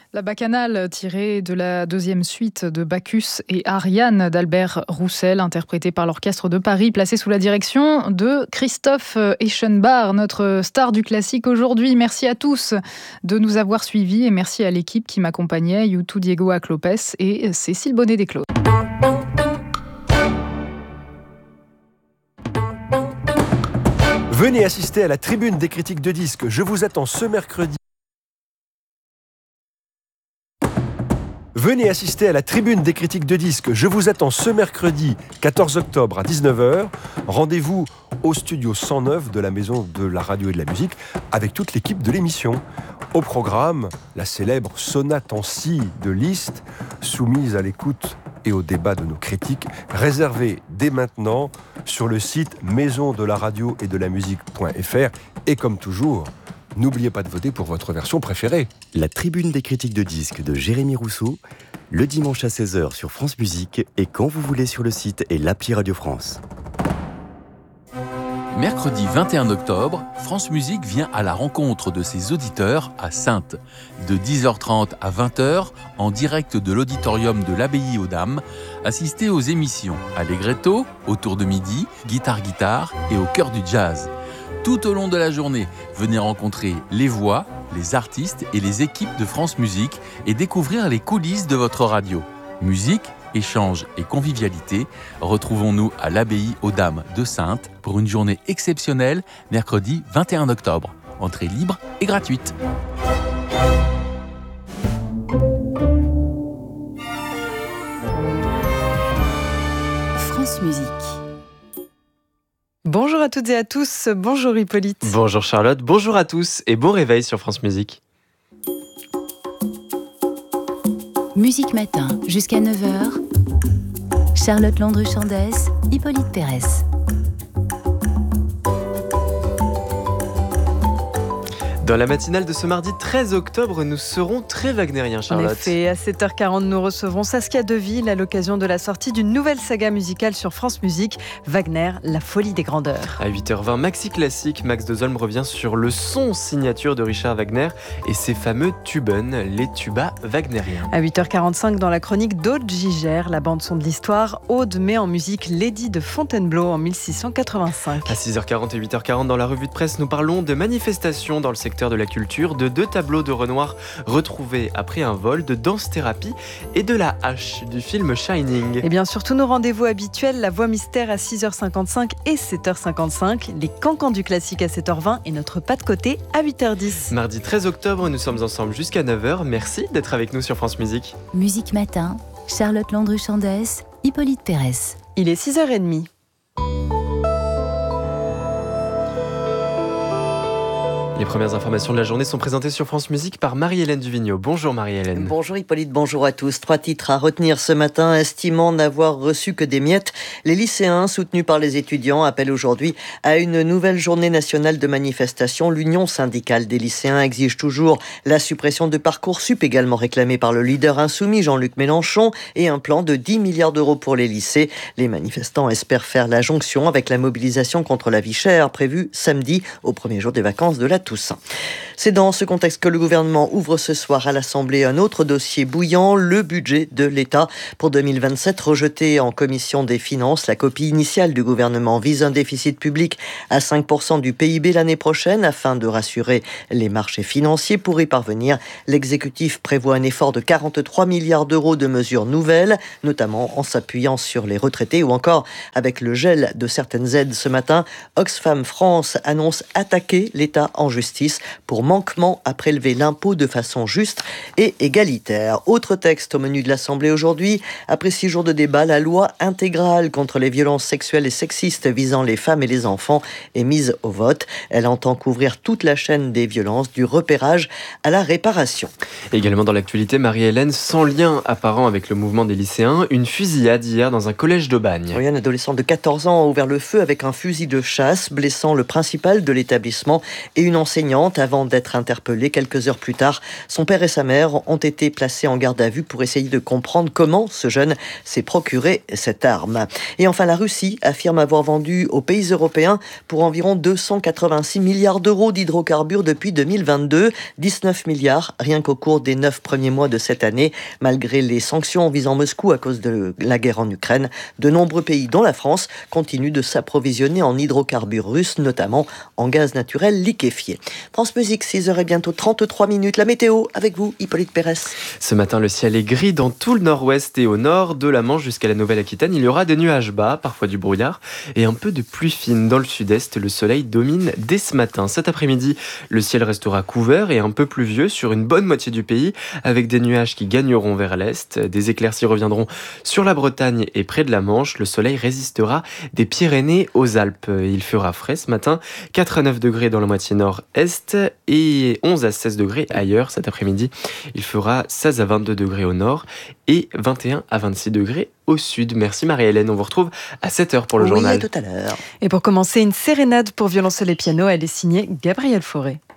La Bacchanale, tirée de la deuxième suite de Bacchus et Ariane d'Albert Roussel, interprétée par l'Orchestre de Paris, placée sous la direction de Christophe Eschenbach, notre star du classique aujourd'hui. Merci à tous de nous avoir suivis et merci à l'équipe qui m'accompagnait, Youtou Diego Aclopes et Cécile Bonnet-Desclos. Venez assister à la tribune des critiques de disques. Je vous attends ce mercredi. Venez assister à la tribune des critiques de disques. Je vous attends ce mercredi 14 octobre à 19h. Rendez-vous au studio 109 de la Maison de la Radio et de la Musique avec toute l'équipe de l'émission. Au programme, la célèbre sonate en si de Liszt, soumise à l'écoute et au débat de nos critiques, réservée dès maintenant sur le site maisondelaradio-et-de-la-musique.fr. Et comme toujours, n'oubliez pas de voter pour votre version préférée. La tribune des critiques de disques de Jérémy Rousseau, le dimanche à 16h sur France Musique et quand vous voulez sur le site et l'appli Radio France. Mercredi 21 octobre, France Musique vient à la rencontre de ses auditeurs à Saintes. De 10h30 à 20h, en direct de l'auditorium de l'Abbaye aux Dames, assistez aux émissions Allegretto, Autour de midi, Guitare et Au cœur du jazz. Tout au long de la journée, venez rencontrer les voix, les artistes et les équipes de France Musique et découvrir les coulisses de votre radio. Musique, échange et convivialité, retrouvons-nous à l'Abbaye aux Dames de Saintes pour une journée exceptionnelle, mercredi 21 octobre. Entrée libre et gratuite. France Musique. Bonjour à toutes et à tous, bonjour Hippolyte. Bonjour Charlotte, bonjour à tous et bon réveil sur France Musique. Musique Matin, jusqu'à 9h. Charlotte Landru-Chandès, Hippolyte Pérez. Dans la matinale de ce mardi 13 octobre, nous serons très wagnériens, Charlotte. En effet, à 7h40, nous recevrons Saskia Deville à l'occasion de la sortie d'une nouvelle saga musicale sur France Musique, Wagner, la folie des grandeurs. À 8h20, Maxi Classique, Max de Zolm revient sur le son signature de Richard Wagner et ses fameux tuben, les tubas wagnériens. À 8h45, dans la chronique d'Aude Gigère, la bande-son de l'histoire, Aude met en musique Lady de Fontainebleau en 1685. À 6h40 et 8h40, dans la revue de presse, nous parlons de manifestations dans le secteur de la culture, de 2 tableaux de Renoir retrouvés après un vol, de danse-thérapie et de la hache du film Shining. Et bien sûr, tous nos rendez-vous habituels, la voix mystère à 6h55 et 7h55, les cancans du classique à 7h20 et notre pas de côté à 8h10. Mardi 13 octobre, nous sommes ensemble jusqu'à 9h. Merci d'être avec nous sur France Musique. Musique Matin, Charlotte Landru-Chandès, Hippolyte Pérez. Il est 6h30. Les premières informations de la journée sont présentées sur France Musique par Marie-Hélène Duvigneau. Bonjour Marie-Hélène. Bonjour Hippolyte, bonjour à tous. 3 titres à retenir ce matin. Estimant n'avoir reçu que des miettes, les lycéens soutenus par les étudiants appellent aujourd'hui à une nouvelle journée nationale de manifestation. L'Union syndicale des lycéens exige toujours la suppression de Parcoursup, également réclamée par le leader insoumis Jean-Luc Mélenchon, et un plan de 10 milliards d'euros pour les lycées. Les manifestants espèrent faire la jonction avec la mobilisation contre la vie chère prévue samedi, au premier jour des vacances de la Toussaint. C'est dans ce contexte que le gouvernement ouvre ce soir à l'Assemblée un autre dossier bouillant, le budget de l'État pour 2027, rejeté en commission des finances. La copie initiale du gouvernement vise un déficit public à 5% du PIB l'année prochaine afin de rassurer les marchés financiers. Pour y parvenir, l'exécutif prévoit un effort de 43 milliards d'euros de mesures nouvelles, notamment en s'appuyant sur les retraités ou encore avec le gel de certaines aides. Ce matin, Oxfam France annonce attaquer l'État en justice pour manquement à prélever l'impôt de façon juste et égalitaire. Autre texte au menu de l'Assemblée aujourd'hui. Après 6 jours de débat, la loi intégrale contre les violences sexuelles et sexistes visant les femmes et les enfants est mise au vote. Elle entend couvrir toute la chaîne des violences, du repérage à la réparation. Également dans l'actualité, Marie-Hélène, sans lien apparent avec le mouvement des lycéens, une fusillade hier dans un collège d'Aubagne. Oui, un adolescent de 14 ans a ouvert le feu avec un fusil de chasse, blessant le principal de l'établissement et une enseignante avant d'être d'être interpellé. Quelques heures plus tard, son père et sa mère ont été placés en garde à vue pour essayer de comprendre comment ce jeune s'est procuré cette arme. Et enfin, la Russie affirme avoir vendu aux pays européens pour environ 286 milliards d'euros d'hydrocarbures depuis 2022, 19 milliards rien qu'au cours des 9 premiers mois de cette année. Malgré les sanctions visant Moscou à cause de la guerre en Ukraine, de nombreux pays, dont la France, continuent de s'approvisionner en hydrocarbures russes, notamment en gaz naturel liquéfié. France Musique, 6h et bientôt 33 minutes. La météo avec vous, Hippolyte Pérez. Ce matin, le ciel est gris dans tout le nord-ouest et au nord de la Manche jusqu'à la Nouvelle-Aquitaine. Il y aura des nuages bas, parfois du brouillard et un peu de pluie fine. Dans le sud-est, le soleil domine dès ce matin. Cet après-midi, le ciel restera couvert et un peu pluvieux sur une bonne moitié du pays, avec des nuages qui gagneront vers l'est. Des éclaircies reviendront sur la Bretagne et près de la Manche. Le soleil résistera des Pyrénées aux Alpes. Il fera frais ce matin, 4 à 9 degrés dans la moitié nord-est et 11 à 16 degrés ailleurs. Cet après-midi, il fera 16 à 22 degrés au nord et 21 à 26 degrés au sud. Merci Marie-Hélène, on vous retrouve à 7h pour le journal. Oui, à tout à l'heure. Et pour commencer, une sérénade pour violoncelle et piano, elle est signée Gabriel Fauré.